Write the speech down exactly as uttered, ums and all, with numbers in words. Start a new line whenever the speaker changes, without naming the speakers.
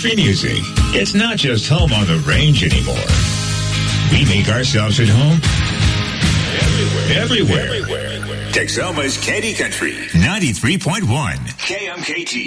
country music. It's not just home on the range anymore. We make ourselves at home everywhere. Everywhere. Texoma's Candy Country ninety-three point one K M K T.